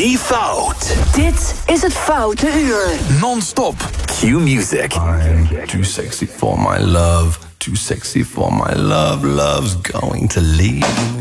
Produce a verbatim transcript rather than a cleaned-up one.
Wie fout? Dit is het Foute Uur. Non-stop Q-music. I'm too sexy for my love. Too sexy for my love. Love's going to leave.